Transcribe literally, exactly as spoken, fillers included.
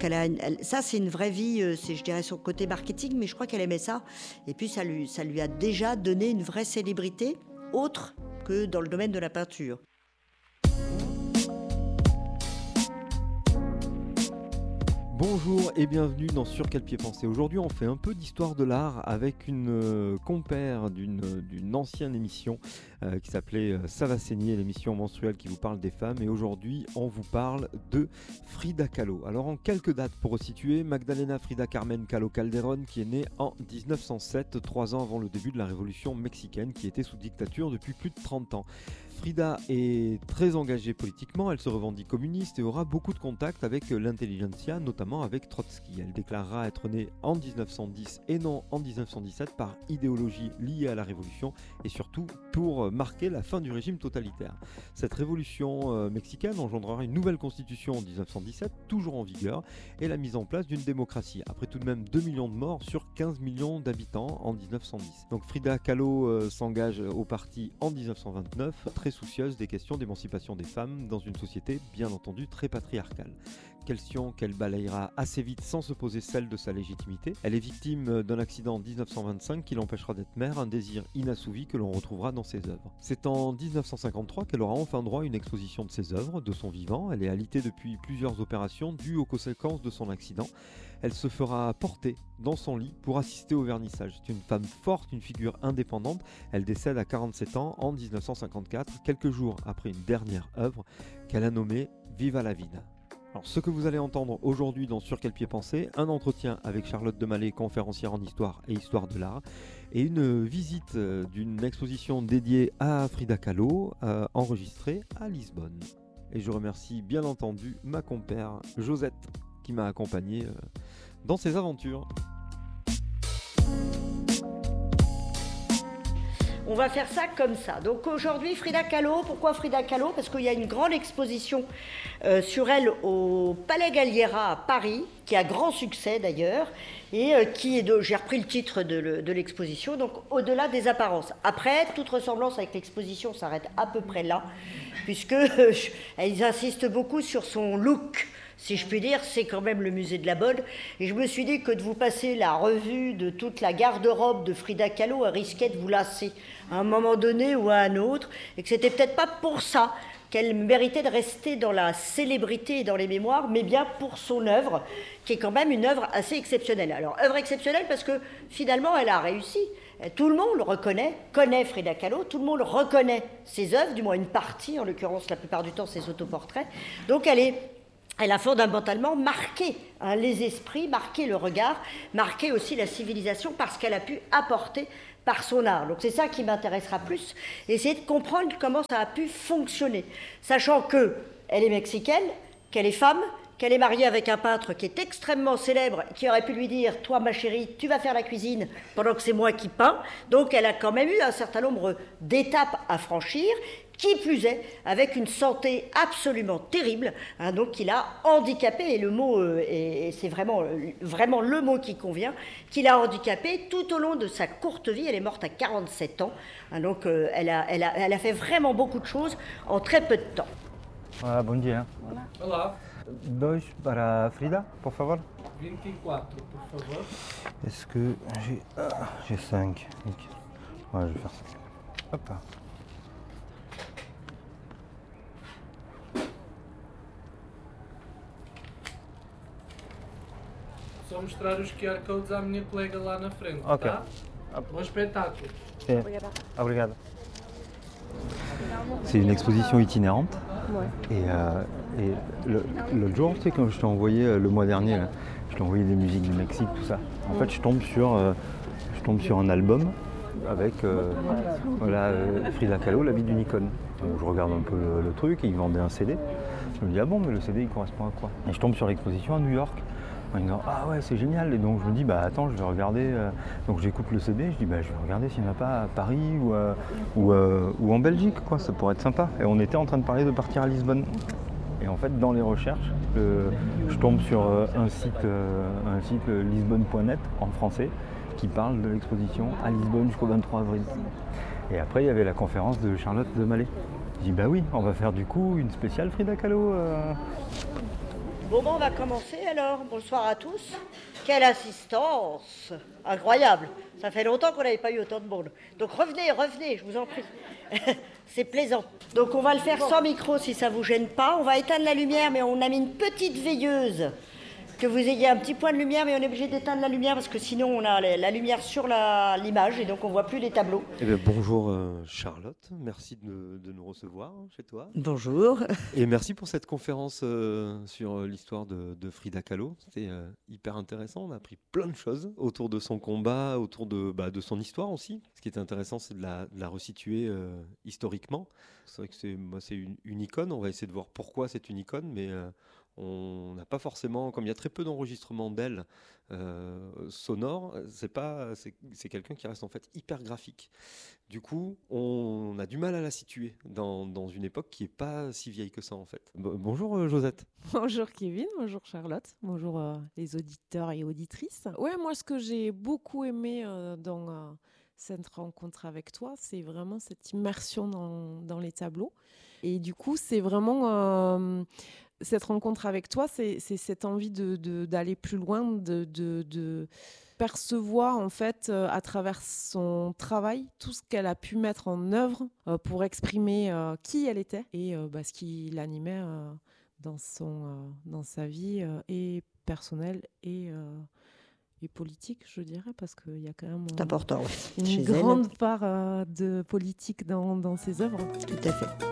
qu'elle a, une, elle, ça c'est une vraie vie, euh, c'est je dirais son côté marketing, mais je crois qu'elle aimait ça. Et puis ça lui, ça lui a déjà donné une vraie célébrité, autre que dans le domaine de la peinture. Bonjour et bienvenue dans Sur quel pied penser. Aujourd'hui on fait un peu d'histoire de l'art avec une euh, compère d'une, d'une ancienne émission euh, qui s'appelait euh, Ça va saigner, l'émission menstruelle qui vous parle des femmes, et aujourd'hui on vous parle de Frida Kahlo. Alors en quelques dates pour resituer, Magdalena Frida Carmen Kahlo Calderón, qui est née en dix-neuf cent sept, trois ans avant le début de la révolution mexicaine qui était sous dictature depuis plus de trente ans. Frida est très engagée politiquement, elle se revendique communiste et aura beaucoup de contacts avec l'intelligentsia, notamment avec Trotsky. Elle déclarera être née en dix-neuf cent dix et non en dix-neuf cent dix-sept par idéologie liée à la révolution et surtout pour marquer la fin du régime totalitaire. Cette révolution euh, mexicaine engendrera une nouvelle constitution en dix-neuf cent dix-sept, toujours en vigueur, et la mise en place d'une démocratie, après tout de même deux millions de morts sur quinze millions d'habitants en dix-neuf cent dix. Donc Frida Kahlo euh, s'engage au parti en dix-neuf cent vingt-neuf, très soucieuse des questions d'émancipation des femmes dans une société bien entendu très patriarcale. Question qu'elle balayera assez vite sans se poser celle de sa légitimité. Elle est victime d'un accident en dix-neuf cent vingt-cinq qui l'empêchera d'être mère, un désir inassouvi que l'on retrouvera dans ses œuvres. C'est en dix-neuf cent cinquante-trois qu'elle aura enfin droit à une exposition de ses œuvres, de son vivant. Elle est alitée depuis plusieurs opérations dues aux conséquences de son accident. Elle se fera porter dans son lit pour assister au vernissage. C'est une femme forte, une figure indépendante. Elle décède à quarante-sept ans en dix-neuf cent cinquante-quatre, quelques jours après une dernière œuvre qu'elle a nommée Viva la vida. Alors, ce que vous allez entendre aujourd'hui dans Sur quel pied penser, un entretien avec Charlotte Demalé, conférencière en histoire et histoire de l'art, et une visite d'une exposition dédiée à Frida Kahlo, euh, enregistrée à Lisbonne. Et je remercie bien entendu ma compère Josette qui m'a accompagné euh, dans ses aventures. On va faire ça comme ça. Donc aujourd'hui, Frida Kahlo. Pourquoi Frida Kahlo ? Parce qu'il y a une grande exposition euh, sur elle au Palais Galliera à Paris, qui a grand succès d'ailleurs, et euh, qui est de, j'ai repris le titre de, le, de l'exposition, donc Au-delà des apparences. Après, toute ressemblance avec l'exposition s'arrête à peu près là, puisque euh, ils insistent beaucoup sur son look. Si je puis dire, c'est quand même le musée de la mode. Et je me suis dit que de vous passer la revue de toute la garde-robe de Frida Kahlo risquait de vous lasser à un moment donné ou à un autre, et que c'était peut-être pas pour ça qu'elle méritait de rester dans la célébrité et dans les mémoires, mais bien pour son œuvre, qui est quand même une œuvre assez exceptionnelle. Alors, œuvre exceptionnelle parce que finalement, elle a réussi. Tout le monde le reconnaît, connaît Frida Kahlo, tout le monde reconnaît ses œuvres, du moins une partie, en l'occurrence la plupart du temps ses autoportraits. Donc elle est... Elle a fondamentalement marqué hein, les esprits, marqué le regard, marqué aussi la civilisation parce qu'elle a pu apporter par son art. Donc c'est ça qui m'intéressera plus, essayer de comprendre comment ça a pu fonctionner, sachant qu'elle est mexicaine, qu'elle est femme, qu'elle est mariée avec un peintre qui est extrêmement célèbre, qui aurait pu lui dire « Toi, ma chérie, tu vas faire la cuisine pendant que c'est moi qui peins ». Donc elle a quand même eu un certain nombre d'étapes à franchir, qui plus est, avec une santé absolument terrible, hein, donc qui l'a handicapée, et le mot, euh, et, et c'est vraiment, vraiment le mot qui convient, qui l'a handicapée tout au long de sa courte vie. Elle est morte à quarante-sept ans, hein, donc euh, elle, a, elle, a, elle a fait vraiment beaucoup de choses en très peu de temps. Hola, bon dia. Hola. Hola. Dos para Frida, por favor. vingt-quatre, por favor. Est-ce que j'ai... Ah, j'ai cinq. Ouais, je vais faire ça. Hop là. Só mostrar os Q R codes à minha colega lá na frente, Ok. tá? Bon spectacle. Et... Obrigado. C'est une exposition itinérante. Ouais. Et, euh, et le, l'autre jour, tu sais, quand je t'ai envoyé le mois dernier, là, je t'ai envoyé des musiques du Mexique, tout ça. En fait, je tombe sur, euh, je tombe sur un album avec euh, voilà, euh, Frida Kahlo, La vie d'une icône. Donc, je regarde un peu le, le truc, et ils vendaient un C D. Je me dis, ah bon, mais le C D, il correspond à quoi? Et je tombe sur l'exposition à New York. En disant, ah ouais, c'est génial. Et donc je me dis, bah attends, je vais regarder. Euh... Donc j'écoute le C D, je dis, bah je vais regarder s'il n'y en a pas à Paris ou, euh, ou, euh, ou en Belgique, quoi. Ça pourrait être sympa. Et on était en train de parler de partir à Lisbonne. Et en fait, dans les recherches, euh, je tombe sur euh, un site, euh, un site euh, lisbonne point net en français qui parle de l'exposition à Lisbonne jusqu'au vingt-trois avril. Et après, il y avait la conférence de Charlotte Demalé. Je dis, bah oui, on va faire du coup une spéciale Frida Kahlo. Euh... Bon, bon, on va commencer alors. Bonsoir à tous. Quelle assistance! Incroyable. Ça fait longtemps qu'on n'avait pas eu autant de monde. Donc revenez, revenez, je vous en prie. C'est plaisant. Donc on va le faire sans micro si ça vous gêne pas. On va éteindre la lumière, mais on a mis une petite veilleuse. Que vous ayez un petit point de lumière, mais on est obligé d'éteindre la lumière parce que sinon on a la lumière sur la, l'image et donc on voit plus les tableaux. Eh bien, bonjour euh, Charlotte, merci de, de nous recevoir chez toi. Bonjour. Et merci pour cette conférence euh, sur l'histoire de, de Frida Kahlo. C'était euh, hyper intéressant, on a appris plein de choses autour de son combat, autour de, bah, de son histoire aussi. Ce qui est intéressant, c'est de la, de la resituer euh, historiquement. C'est vrai que c'est, moi, c'est une, une icône, on va essayer de voir pourquoi c'est une icône, mais... Euh, on n'a pas forcément, comme il y a très peu d'enregistrements d'elle euh, sonores, c'est, pas, c'est, c'est quelqu'un qui reste en fait hyper graphique. Du coup, on a du mal à la situer dans, dans une époque qui n'est pas si vieille que ça en fait. Bon, bonjour euh, Josette. Bonjour Kevin, bonjour Charlotte, bonjour euh, les auditeurs et auditrices. Ouais, moi ce que j'ai beaucoup aimé euh, dans euh, cette rencontre avec toi, c'est vraiment cette immersion dans, dans les tableaux. Et du coup, c'est vraiment... Euh, cette rencontre avec toi, c'est, c'est cette envie de, de, d'aller plus loin, de, de, de percevoir en fait euh, à travers son travail tout ce qu'elle a pu mettre en œuvre euh, pour exprimer euh, qui elle était et euh, bah, ce qui l'animait euh, dans, son, euh, dans sa vie euh, et personnelle et, euh, et politique, je dirais, parce qu'il y a quand même C'est important, ouais. une Chez grande elle. part euh, de politique dans, dans ses œuvres. Tout à fait.